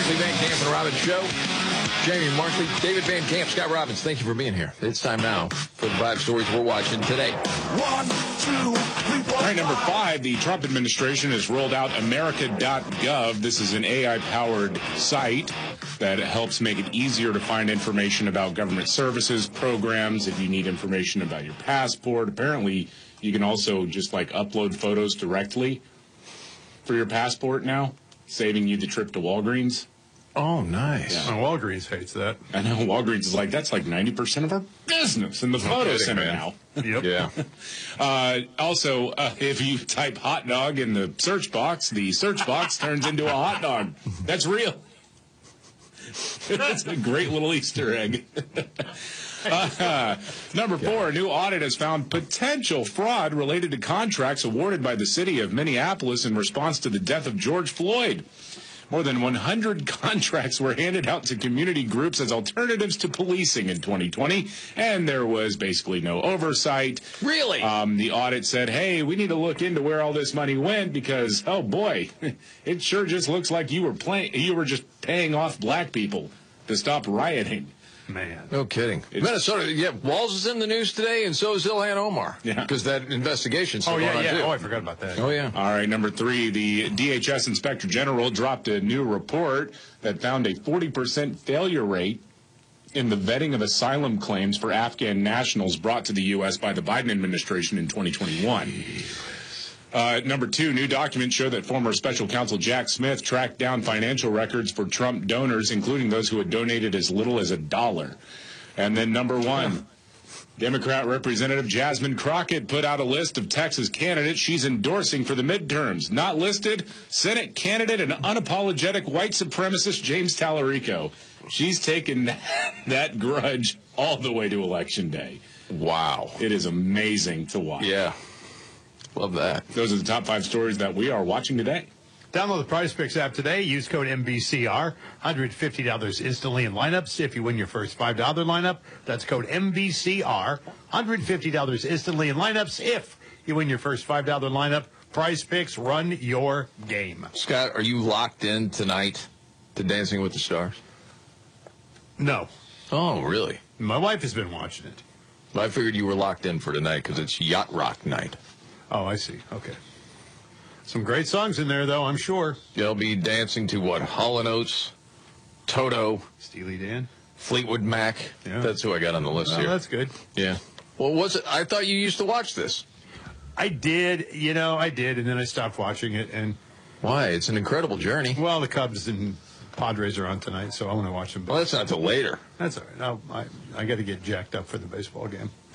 Markley, Van Camp, and Robbins Show. Jamie Markley, David Van Camp, Scott Robbins, thank you for being here. It's time now for the 5 stories we're watching today. 1, 2, 3, 4. All right, number 5, the Trump administration has rolled out America.gov. This is an AI-powered site that helps make it easier to find information about government services, programs, if you need information about your passport. Apparently, you can also just, upload photos directly for your passport now, saving you the trip to Walgreens. Oh, nice. Yeah. Walgreens hates that. I know Walgreens is that's 90% of our business in the photo center now. Yep. Yeah. Also, if you type hot dog in the search box turns into a hot dog. That's real. That's a great little Easter egg. Number 4, a new audit has found potential fraud related to contracts awarded by the city of Minneapolis in response to the death of George Floyd. More than 100 contracts were handed out to community groups as alternatives to policing in 2020, and there was basically no oversight. Really? The audit said, hey, we need to look into where all this money went because, oh boy, it sure just looks like you were just paying off black people to stop rioting. Man. No kidding. Minnesota, Walls is in the news today, and so is Ilhan Omar. Yeah. Because that investigation's still going on, too. Oh, I forgot about that. Oh, yeah. All right, number 3, the DHS Inspector General dropped a new report that found a 40% failure rate in the vetting of asylum claims for Afghan nationals brought to the U.S. by the Biden administration in 2021. Number 2, new documents show that former special counsel Jack Smith tracked down financial records for Trump donors, including those who had donated as little as $1. And then number 1, Democrat Representative Jasmine Crockett put out a list of Texas candidates she's endorsing for the midterms. Not listed, Senate candidate and unapologetic white supremacist James Tallarico. She's taken that grudge all the way to Election Day. Wow. It is amazing to watch. Yeah. Love that. Those are the top 5 stories that we are watching today. Download the Prize Picks app today. Use code MVCR. $150 instantly in lineups if you win your first $5 lineup. That's code MVCR. $150 instantly in lineups if you win your first $5 lineup. Prize Picks, run your game. Scott, are you locked in tonight to Dancing with the Stars? No. Oh, really? My wife has been watching it. I figured you were locked in for tonight because it's Yacht Rock night. Oh, I see. Okay. Some great songs in there, though, I'm sure. They'll be dancing to what? Hall & Oates, Toto, Steely Dan. Fleetwood Mac. Yeah. That's who I got on the list Oh, here. that's good. Yeah. Well, was it? I thought you used to watch this. I did, and then I stopped watching it. And Why? It's an incredible journey. well, the Cubs and Padres are on tonight, so I want to watch them. Well, that's not till later. That's all right. I got to get jacked up for the baseball game.